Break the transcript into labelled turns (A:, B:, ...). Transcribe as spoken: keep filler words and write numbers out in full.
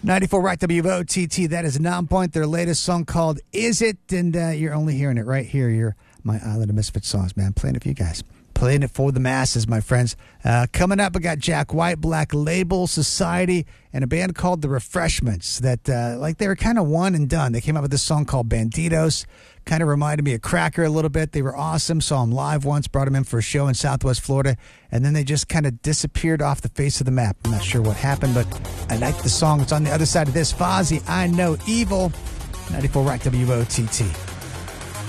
A: ninety-four Rock W O T T. That is Nonpoint, their latest song called Is It? And uh, you're only hearing it right here. You're my Island of Misfits songs, man. Playing it for you guys. Playing it for the masses, my friends. Uh, coming up, I got Jack White, Black Label Society, and a band called The Refreshments that, uh, like, they were kind of one and done. They came out with this song called Banditos. Kind of reminded me of Cracker a little bit. They were awesome. Saw them live once, brought them in for a show in Southwest Florida, and then they just kind of disappeared off the face of the map. I'm not sure what happened, but I like the song. It's on the other side of this. Fozzy, I Know Evil, ninety-four Rock W O T T.